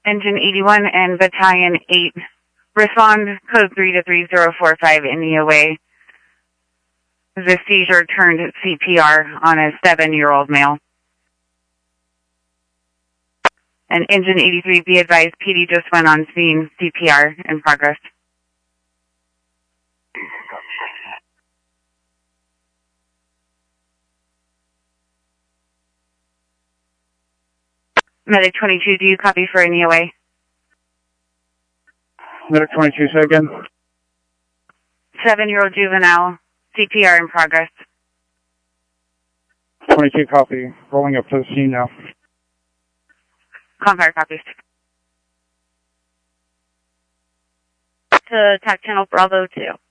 Engine 81 and Battalion 8. Respond code 3 to 3045 in EOA. The seizure turned CPR on a 7-year-old male. And Engine 83, be advised, PD just went on scene, CPR in progress. Medic 22, do you copy for an EOA? Medic 22, say again. 7-year-old juvenile, CPR in progress. 22 copy. Rolling up to the scene now. Compire copies. To TAC Channel Bravo 2.